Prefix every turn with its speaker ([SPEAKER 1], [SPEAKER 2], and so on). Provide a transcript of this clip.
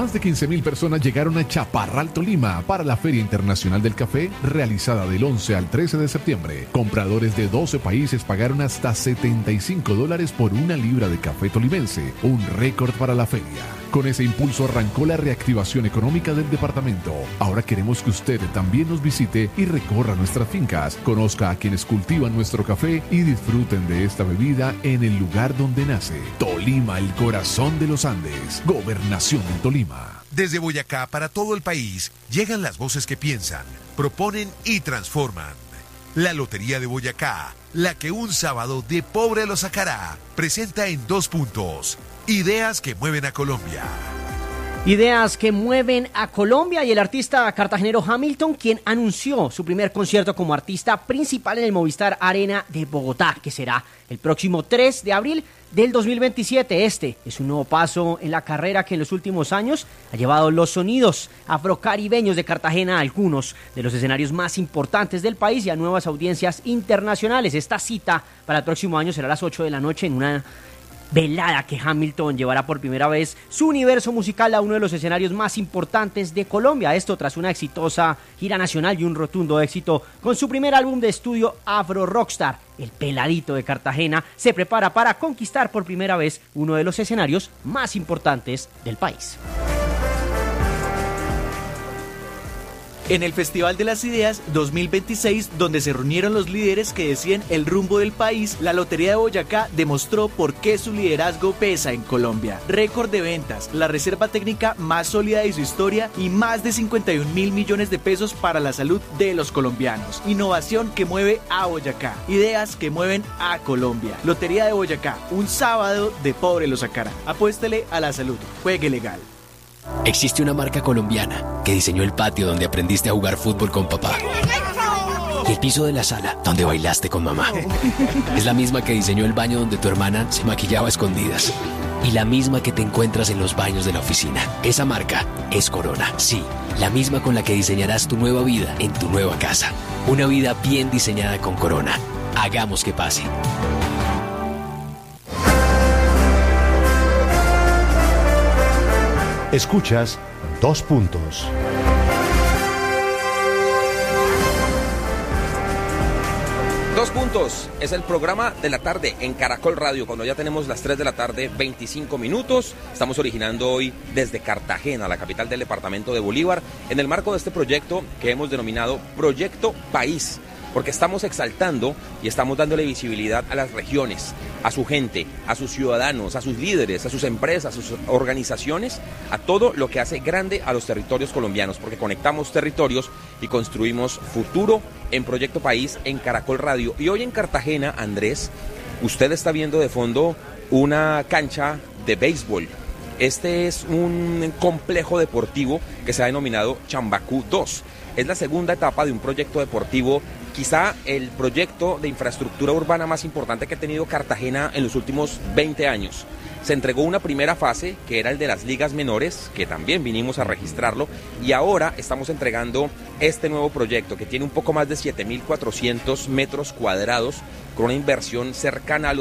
[SPEAKER 1] Más de 15.000 personas llegaron a Chaparral, Tolima, para la Feria Internacional del Café, realizada del 11 al 13 de septiembre. Compradores de 12 países pagaron hasta $75 por una libra de café tolimense, un récord para la feria. Con ese impulso arrancó la reactivación económica del departamento. Ahora queremos que usted también nos visite y recorra nuestras fincas, conozca a quienes cultivan nuestro café y disfruten de esta bebida en el lugar donde nace. Tolima, el corazón de los Andes. Gobernación de Tolima.
[SPEAKER 2] Desde Boyacá para todo el país llegan las voces que piensan, proponen y transforman. La Lotería de Boyacá, la que un sábado de pobre lo sacará, presenta en 2 puntos. Ideas que mueven a Colombia.
[SPEAKER 3] Ideas que mueven a Colombia, y el artista cartagenero Hamilton, quien anunció su primer concierto como artista principal en el Movistar Arena de Bogotá, que será el próximo 3 de abril del 2027. Este es un nuevo paso en la carrera que en los últimos años ha llevado los sonidos afrocaribeños de Cartagena a algunos de los escenarios más importantes del país y a nuevas audiencias internacionales. Esta cita para el próximo año será a las 8 de la noche en una velada que Hamilton llevará por primera vez su universo musical a uno de los escenarios más importantes de Colombia. Esto tras una exitosa gira nacional y un rotundo éxito con su primer álbum de estudio, Afro Rockstar. El peladito de Cartagena se prepara para conquistar por primera vez uno de los escenarios más importantes del país.
[SPEAKER 4] En el Festival de las Ideas 2026, donde se reunieron los líderes que decían el rumbo del país, la Lotería de Boyacá demostró por qué su liderazgo pesa en Colombia. Récord de ventas, la reserva técnica más sólida de su historia y más de 51.000 millones de pesos para la salud de los colombianos. Innovación que mueve a Boyacá. Ideas que mueven a Colombia. Lotería de Boyacá, un sábado de pobre lo sacará. Apuéstele a la salud. Juegue legal.
[SPEAKER 5] Existe una marca colombiana que diseñó el patio donde aprendiste a jugar fútbol con papá y el piso de la sala donde bailaste con mamá. Es la misma que diseñó el baño donde tu hermana se maquillaba a escondidas y la misma que te encuentras en los baños de la oficina. Esa marca es Corona. Sí, la misma con la que diseñarás tu nueva vida en tu nueva casa. Una vida bien diseñada con Corona. Hagamos que pase.
[SPEAKER 6] Escuchas 2 puntos.
[SPEAKER 7] Dos puntos es el programa de la tarde en Caracol Radio, cuando ya tenemos las 3 de la tarde, 25 minutos. Estamos originando hoy desde Cartagena, la capital del departamento de Bolívar, en el marco de este proyecto que hemos denominado Proyecto País, porque estamos exaltando y estamos dándole visibilidad a las regiones, a su gente, a sus ciudadanos, a sus líderes, a sus empresas, a sus organizaciones, a todo lo que hace grande a los territorios colombianos, porque conectamos territorios y construimos futuro en Proyecto País en Caracol Radio. Y hoy en Cartagena, Andrés, usted está viendo de fondo una cancha de béisbol. Este es un complejo deportivo que se ha denominado Chambacú 2. Es la segunda etapa de un proyecto deportivo, quizá el proyecto de infraestructura urbana más importante que ha tenido Cartagena en los últimos 20 años. Se entregó una primera fase, que era el de las ligas menores, que también vinimos a registrarlo, y ahora estamos entregando este nuevo proyecto, que tiene un poco más de 7.400 metros cuadrados, con una inversión cercana a los